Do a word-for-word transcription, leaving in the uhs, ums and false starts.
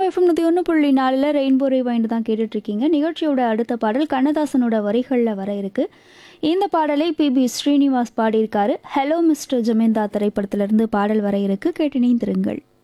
FM நூற்றி ஒன்று புள்ளி நாலில் ரெயின்போ ரிவைண்ட் தான் கேட்டுட்ருக்கீங்க. நிகழ்ச்சியோட அடுத்த பாடல் கண்ணதாசனோட வரிகளில் வர இருக்கு. இந்த பாடலை பி பி ஸ்ரீனிவாஸ் பாடியிருக்காரு. ஹலோ மிஸ்டர் ஜமீன்தார் திரைப்படத்திலிருந்து பாடல் வர இருக்கு. கேட்டு நீந்திருங்கள்.